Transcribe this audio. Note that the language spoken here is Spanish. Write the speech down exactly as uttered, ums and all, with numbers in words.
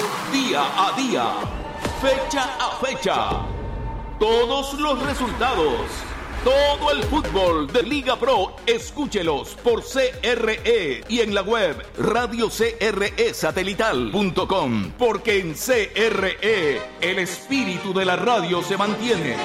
Día a día, fecha a fecha, todos los resultados, todo el fútbol de Liga Pro, escúchelos por C R E y en la web radio c r e satelital punto com, porque en C R E el espíritu de la radio se mantiene.